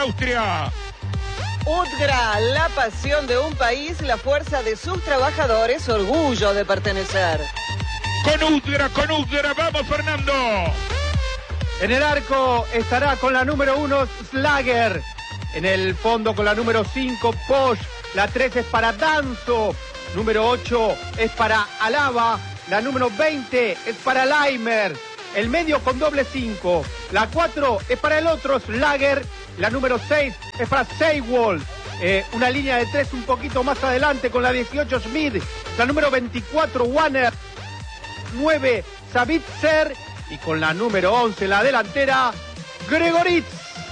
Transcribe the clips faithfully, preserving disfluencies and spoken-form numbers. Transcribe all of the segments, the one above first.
Austria. Udgra, la pasión de un país, la fuerza de sus trabajadores, orgullo de pertenecer. Con Udgra, con Udgra, vamos Fernando. En el arco estará con la número uno Slager. En el fondo con la número cinco Posch. La tres es para Danzo. Número ocho es para Alaba. La número veinte es para Laimer. El medio con doble cinco. La cuatro es para el otro Slager. La número seis es para Seiwald. Eh, una línea de tres un poquito más adelante con la dieciocho Schmid. La número veinticuatro Warner. nueve Savitzer. Y con la número once, la delantera, Gregoritz.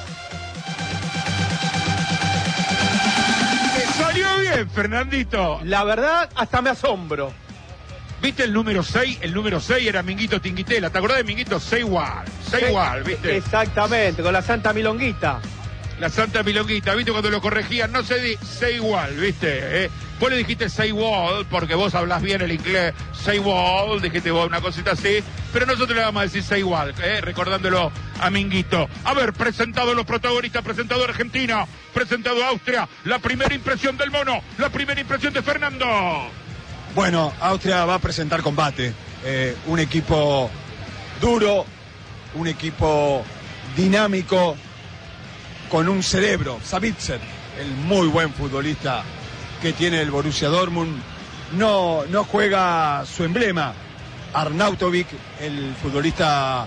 Te salió bien, Fernandito. La verdad, hasta me asombro. ¿Viste el número seis? El número seis era Minguito Tinguitela. ¿Te acordás de Minguito? Seiwald. Seiwald, ¿viste? Exactamente, con la Santa Milonguita. La Santa Milonguita, ¿viste? Cuando lo corregían, no se dice Seiwald, ¿viste? ¿Eh? Vos le dijiste Seiwald porque vos hablás bien el inglés. Seiwald, dijiste vos una cosita así. Pero nosotros le vamos a decir Seiwald, ¿eh? Recordándolo a Minguito. A ver, presentado los protagonistas, presentado Argentina, presentado Austria. La primera impresión del mono, la primera impresión de Fernando. Bueno, Austria va a presentar combate. Eh, un equipo duro, un equipo dinámico, con un cerebro. Savitzer, el muy buen futbolista que tiene el Borussia Dortmund, no, no juega su emblema. Arnautovic, el futbolista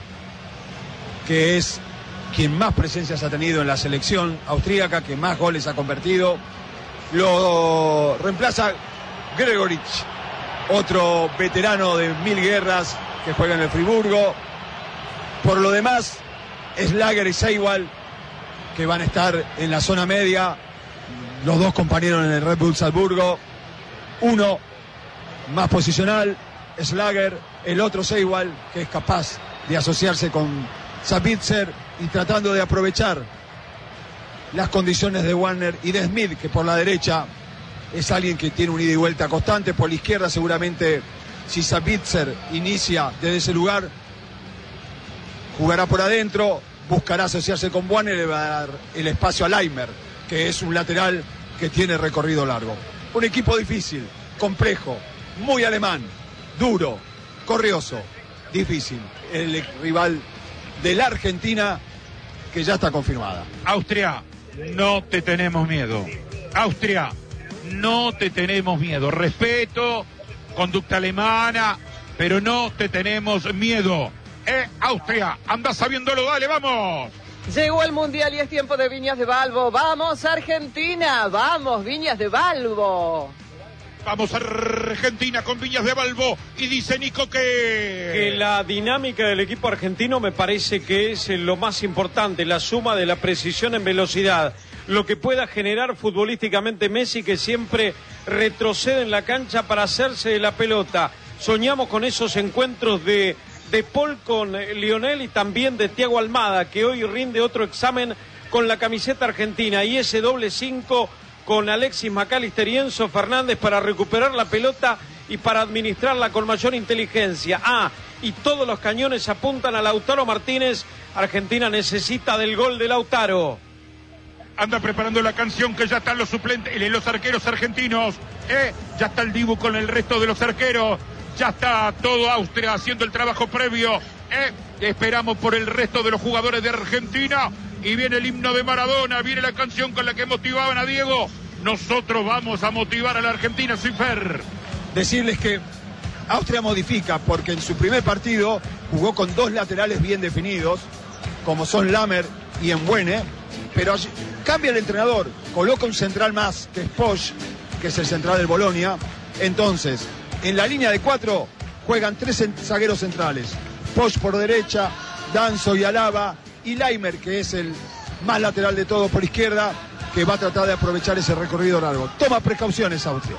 que es quien más presencias ha tenido en la selección austríaca, que más goles ha convertido, lo reemplaza Gregoritz, otro veterano de mil guerras que juega en el Friburgo. Por lo demás, Slager y Seiwald, que van a estar en la zona media, los dos compañeros en el Red Bull Salzburgo, uno más posicional, Slager, el otro Seiwald, que es capaz de asociarse con Savitzer y tratando de aprovechar las condiciones de Warner y de Schmid, que por la derecha es alguien que tiene un ida y vuelta constante. Por la izquierda seguramente, si Savitzer inicia desde ese lugar, jugará por adentro, buscará asociarse con Warner y le va a dar el espacio a Laimer, que es un lateral que tiene recorrido largo. Un equipo difícil, complejo, muy alemán, duro, corrioso, difícil. El rival de la Argentina, que ya está confirmada. Austria, no te tenemos miedo. Austria, no te tenemos miedo. Respeto, conducta alemana, pero no te tenemos miedo. Eh, Austria, anda sabiéndolo, dale, vamos. Llegó el Mundial y es tiempo de Viñas de Balbo. ¡Vamos, Argentina! ¡Vamos, Viñas de Balbo! Vamos a Argentina con Viñas de Balbo. Y dice Nico que... que la dinámica del equipo argentino me parece que es lo más importante, la suma de la precisión en velocidad, lo que pueda generar futbolísticamente Messi, que siempre retrocede en la cancha para hacerse de la pelota. Soñamos con esos encuentros de, de Paul con Lionel y también de Thiago Almada, que hoy rinde otro examen con la camiseta argentina, y ese doble cinco con Alexis McAllister y Enzo Fernández para recuperar la pelota y para administrarla con mayor inteligencia. Ah, y todos los cañones apuntan a Lautaro Martínez. Argentina necesita del gol de Lautaro. Anda preparando la canción, que ya están los suplentes, los arqueros argentinos. Eh, ya está el Dibu con el resto de los arqueros. Ya está todo Austria haciendo el trabajo previo. Eh, esperamos por el resto de los jugadores de Argentina. Y viene el himno de Maradona, viene la canción con la que motivaban a Diego. Nosotros vamos a motivar a la Argentina, Cifer. Decirles que Austria modifica, porque en su primer partido jugó con dos laterales bien definidos, como son Lamer y Embuene, pero cambia el entrenador, coloca un central más, que es Posch, que es el central del Bolonia. Entonces, en la línea de cuatro juegan tres zagueros centrales: Posch por derecha, Danzo y Alaba, y Laimer, que es el más lateral de todo por izquierda, que va a tratar de aprovechar ese recorrido largo. Toma precauciones, Austria.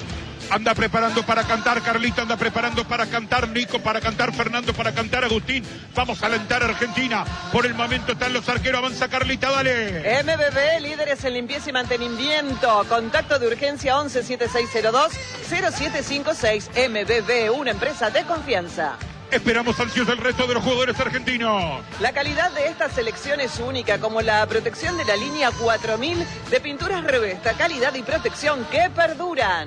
Anda preparando para cantar Carlito, anda preparando para cantar Nico, para cantar Fernando, para cantar Agustín. Vamos a alentar a Argentina. Por el momento están los arqueros, avanza Carlita, dale. M B B, líderes en limpieza y mantenimiento. Contacto de urgencia once, setenta y seis cero dos, cero siete cinco seis. M B B, una empresa de confianza. Esperamos ansiosos el resto de los jugadores argentinos. La calidad de esta selección es única, como la protección de la línea cuatro mil de pinturas Revesta. Calidad y protección que perduran.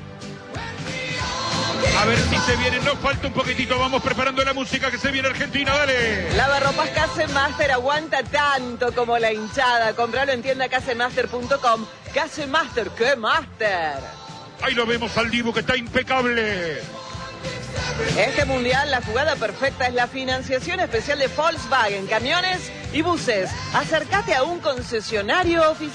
A ver si se viene, nos falta un poquitito, vamos preparando la música que se viene Argentina, dale. Lavarropas Casemaster aguanta tanto como la hinchada. Compralo en tienda casemaster punto com. Casemaster, ¡qué master! Ahí lo vemos al Dibu que está impecable. Este mundial, la jugada perfecta es la financiación especial de Volkswagen, camiones y buses. Acércate a un concesionario oficial.